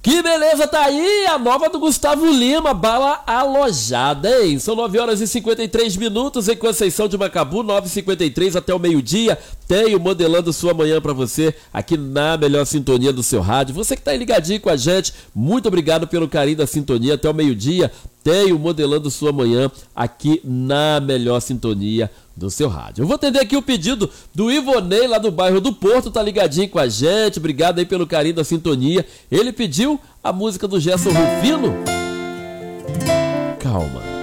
Que beleza, tá aí a nova do Gustavo Lima, Bala Alojada, hein? São 9 horas e 53 minutos em Conceição de Macabu, 9h53 até o meio-dia. Tenho Modelando Sua Manhã pra você aqui na melhor sintonia do seu rádio. Você que tá aí ligadinho com a gente, muito obrigado pelo carinho da sintonia até o meio-dia. Tenho Modelando Sua Manhã aqui na melhor sintonia do seu rádio. Eu vou atender aqui o pedido do Ivonei lá do bairro do Porto, tá ligadinho com a gente, obrigado aí pelo carinho da sintonia. Ele pediu a música do Gerson Rufino. Calma.